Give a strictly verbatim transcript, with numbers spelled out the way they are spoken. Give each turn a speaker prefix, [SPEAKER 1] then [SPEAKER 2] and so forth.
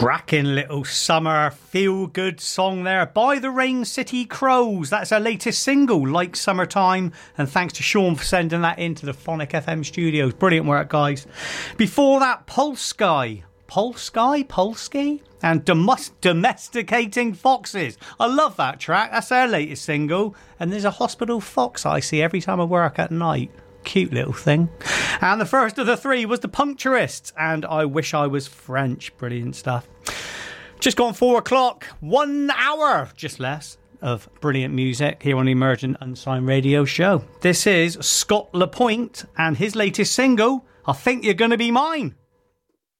[SPEAKER 1] Cracking little summer feel-good song there by the Rain City Crows. That's our latest single, Like Summertime, and thanks to Sean for sending that into the Phonic F M studios. Brilliant work, guys. Before that, Polsky, Polsky, Polsky, and Domus- Domesticating Foxes. I love that track. That's their latest single, and there's a hospital fox I see every time I work at night. Cute little thing. And the first of the three was The Punctuists, and I Wish I Was French. Brilliant stuff. Just gone four o'clock, one hour, just less, of brilliant music here on the Emergent Unsigned Radio Show. This is Scott LaPointe and his latest single, I Think You're Gonna Be Mine.